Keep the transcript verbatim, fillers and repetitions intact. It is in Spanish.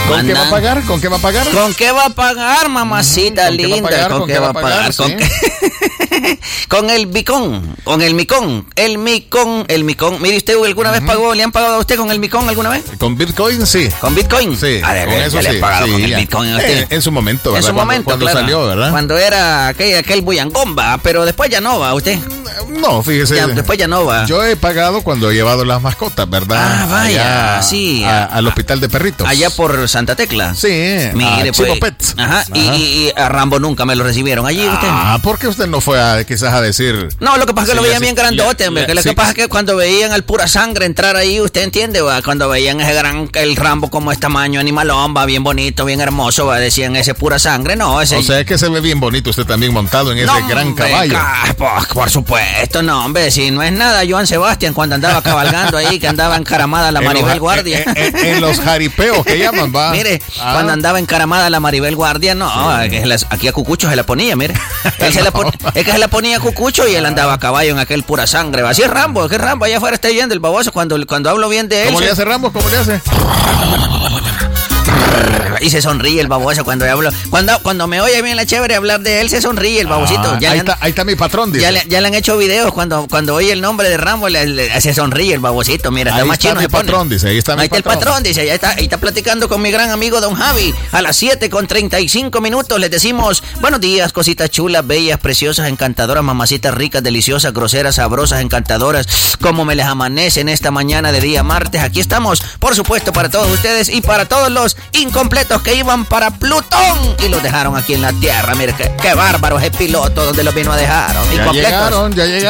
¿Con qué va a pagar? ¿Con qué va a pagar? ¿Con qué va a pagar, mamacita ¿Con qué linda? va a pagar? ¿Con qué va a pagar? ¿Sí? ¿Con qué? Con el bicón, con el micón, el micón, el micón. Mire, ¿usted alguna uh-huh. vez pagó, le han pagado a usted con el micón alguna vez? ¿Con Bitcoin? Sí. ¿Con Bitcoin? Sí, a ver, con eso ya sí. le he pagado sí, con el ya. Bitcoin a usted. Eh, en su momento, ¿verdad? En su cuando, momento, cuando claro. salió, ¿verdad? Cuando era aquel, aquel buyangomba, pero después ya no va, ¿usted? No, fíjese. Ya, después ya no va. Yo he pagado cuando he llevado las mascotas, ¿verdad? Ah, vaya, allá, sí. A, al hospital de perritos. Allá por Santa Tecla. Sí, mire, a Chivo pues. Pets. Ajá, Ajá. Y, y, y a Rambo nunca me lo recibieron allí, ¿usted? Ah, ¿por qué usted no fue a, quizás a decir? No, lo que pasa es que sí, lo veían sí, bien grandote, le, hombre. le, Que lo sí, que pasa es que cuando veían al pura sangre entrar ahí, usted entiende, va. Cuando veían ese gran, el Rambo como es tamaño animalón, va bien bonito, bien hermoso, va. Decían ese pura sangre, no, ese. O sea, es que se ve bien bonito usted también montado en ese no, gran hombre, caballo. Ca- por, por supuesto, no, hombre, si no es nada, Joan Sebastián cuando andaba cabalgando ahí, que andaba encaramada la Maribel en Guardia. En, en, en los jaripeos que llaman, va. Mire, ah. cuando andaba encaramada la Maribel Guardia, no, sí. que las, aquí a Cucucho se la ponía, mire. Él se no. la pon, es que se la ponía a Cucucho y él andaba a caballo en aquel pura sangre. Va. Así es Rambo, es que Rambo allá afuera está yendo el baboso cuando, cuando hablo bien de él. ¿Cómo se... le hace Rambo? ¿Cómo le hace? Y se sonríe el baboso cuando hablo. Cuando, cuando me oye bien la chévere hablar de él, se sonríe el babosito. Ah, ya ahí, han, está, ahí está mi patrón, dice. Ya le, ya le han hecho videos cuando, cuando oye el nombre de Rambo, le, le, se sonríe el babosito. Mira, está ahí más está chino mi se pone. patrón, dice. Ahí está mi ahí está patrón. el patrón, dice. Ahí está, ahí está platicando con mi gran amigo Don Javi. A las siete con treinta y cinco minutos les decimos buenos días, cositas chulas, bellas, preciosas, encantadoras, mamacitas ricas, deliciosas, groseras, sabrosas, encantadoras. Como me les amanece en esta mañana de día martes. Aquí estamos, por supuesto, para todos ustedes y para todos los incompletos que iban para Plutón y los dejaron aquí en la Tierra. Mire, qué, qué bárbaro es el piloto donde los vino a dejar. Ya llegaron, ya llegaron.